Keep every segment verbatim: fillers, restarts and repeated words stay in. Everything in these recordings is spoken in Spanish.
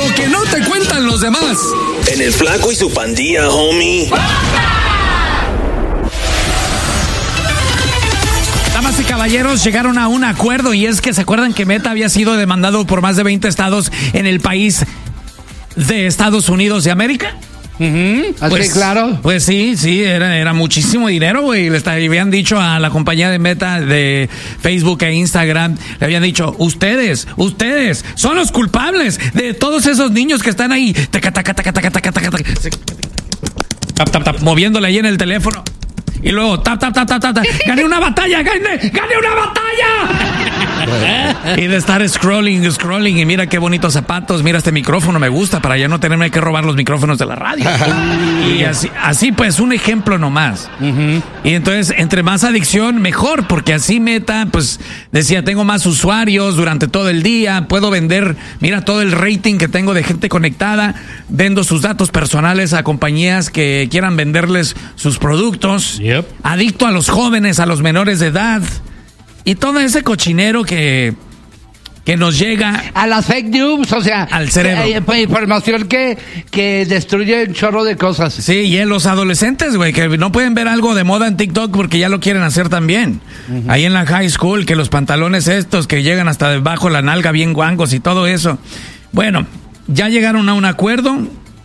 Lo que no te cuentan los demás. En el Flaco y su pandilla, homie. Damas y caballeros, llegaron a un acuerdo y es que se acuerdan que Meta había sido demandado por más de veinte estados en el país de Estados Unidos de América. Uh-huh. Así, Pues claro. Pues sí, sí, era, era muchísimo dinero, güey. Le está- habían dicho a la compañía de Meta de Facebook e Instagram, le habían dicho, ustedes, ustedes son los culpables de todos esos niños que están ahí, taca, taca, taca, taca, taca, taca, taca, tap, tap, tap, moviéndole ahí en el teléfono. Y luego, tap, tap, tap, tap, tap, tap, gané una batalla, gané, gané una batalla. Y de estar scrolling, scrolling, y mira qué bonitos zapatos, mira este micrófono, me gusta, para ya no tenerme que robar los micrófonos de la radio. Y así, así pues, un ejemplo nomás. Uh-huh. Y entonces, entre más adicción, mejor, porque así Meta, pues, decía, tengo más usuarios durante todo el día, puedo vender, mira todo el rating que tengo de gente conectada, vendo sus datos personales a compañías que quieran venderles sus productos, Yep. adicto a los jóvenes, a los menores de edad, y todo ese cochinero que, que nos llega A las fake news, o sea, Al cerebro. eh, pues, información que, que destruye un chorro de cosas. Sí, y en los adolescentes, güey, que no pueden ver algo de moda en TikTok porque ya lo quieren hacer también. Uh-huh. Ahí en la high school, que los pantalones estos que llegan hasta debajo de la nalga bien guangos y todo eso. Bueno, ya llegaron a un acuerdo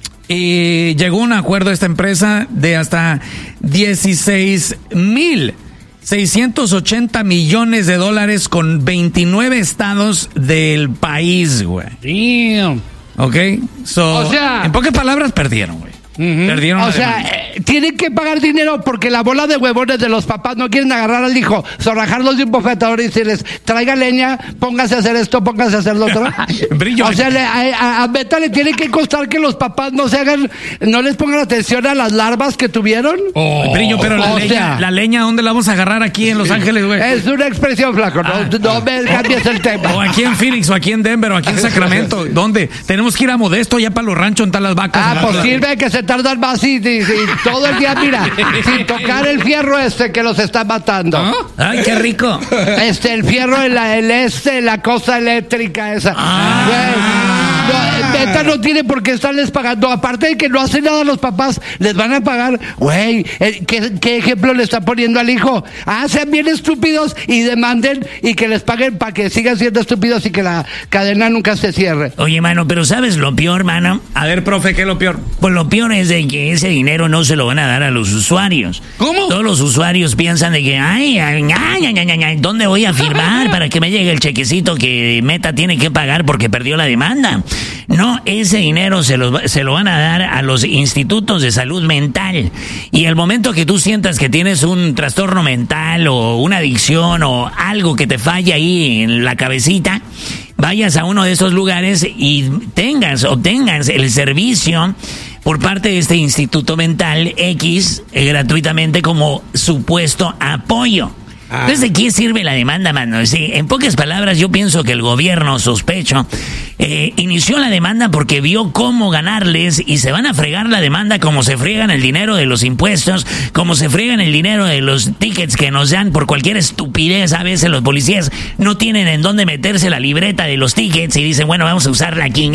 y llegó un acuerdo esta empresa de hasta dieciséis mil seiscientos ochenta millones de dólares con veintinueve estados del país, güey. Damn. ¿Ok? So, O sea- en pocas palabras, perdieron, güey. Uh-huh. Perdieron O la sea, demanda. eh, tienen que pagar dinero porque la bola de huevones de los papás no quieren agarrar al hijo, zorrajarlos de un bofetador y decirles, traiga leña, póngase a hacer esto, póngase a hacer lo otro. Brillo. O sea, le- a, a, a Meta le tiene que costar que los papás no se hagan, no les pongan atención a las larvas que tuvieron. Oh, brillo, pero la o leña, sea- la leña, ¿dónde la vamos a agarrar aquí en Los Ángeles, güey? Es una expresión, flaco, no, Ah. no me cambies el tema. O aquí en Phoenix, o aquí en Denver, o aquí en Sacramento. ¿Dónde? Tenemos que ir a Modesto, ya para los ranchos, en las vacas. Ah, pues sirve que se tardan más y, y- y todo el día, mira, sin tocar el fierro este que los está matando. ¿Ah? Ay, qué rico. Este, el fierro, el, el este, la cosa eléctrica esa. Ah. Güey, no, Meta no tiene por qué estarles pagando. Aparte de que no hacen nada los papás, les van a pagar. Güey, eh, ¿qué, ¿qué ejemplo le está poniendo al hijo? Ah, sean bien estúpidos y demanden y que les paguen para que sigan siendo estúpidos y que la cadena nunca se cierre. Oye, mano, pero ¿sabes lo peor, mano? A ver, profe, ¿qué es lo peor? Pues lo peor es de que ese dinero no se lo van a dar a los usuarios. ¿Cómo? Todos los usuarios piensan de que, ay, ay, ay, ay, ay, ay, ¿dónde voy a firmar para que me llegue el chequecito que Meta tiene que pagar porque perdió la demanda? No, ese dinero se lo, se lo van a dar a los institutos de salud mental. Y el momento que tú sientas que tienes un trastorno mental o una adicción o algo que te falla ahí en la cabecita, vayas a uno de esos lugares y tengas, obtengas el servicio por parte de este Instituto Mental X eh, gratuitamente como supuesto apoyo. Entonces, ¿de qué sirve la demanda, mano? Sí, en pocas palabras, yo pienso que el gobierno, sospecho, eh, inició la demanda porque vio cómo ganarles y se van a fregar la demanda como se friegan el dinero de los impuestos, como se friegan el dinero de los tickets que nos dan por cualquier estupidez. A veces los policías no tienen en dónde meterse la libreta de los tickets y dicen, bueno, vamos a usarla aquí.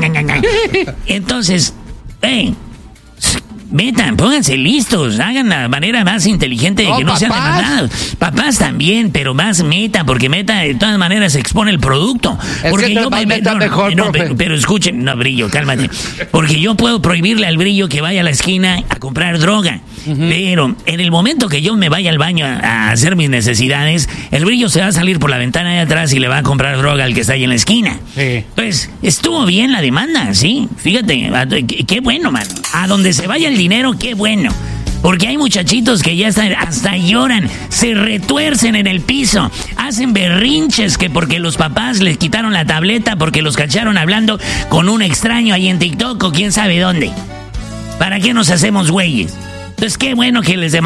Entonces, hey, Meta, pónganse listos, hagan la manera más inteligente de No, que no sean papás. demandados. Papás también, pero más Meta, porque Meta de todas maneras expone el producto. Es Porque que entre más Meta, no, mejor, no, profe. pero, pero escuchen, no, Brillo, cálmate. Porque yo puedo prohibirle al Brillo que vaya a la esquina a comprar droga. Uh-huh. Pero en el momento que yo me vaya al baño a, a hacer mis necesidades, el Brillo se va a salir por la ventana de atrás y le va a comprar droga al que está ahí en la esquina. Sí. Pues estuvo bien la demanda, sí. Fíjate, qué, qué bueno, mano. A donde se vaya el dinero, qué bueno. Porque hay muchachitos que ya están, hasta lloran, se retuercen en el piso, hacen berrinches que porque los papás les quitaron la tableta, porque los cacharon hablando con un extraño ahí en TikTok o quién sabe dónde. ¿Para qué nos hacemos güeyes? Entonces, qué bueno que les demandamos.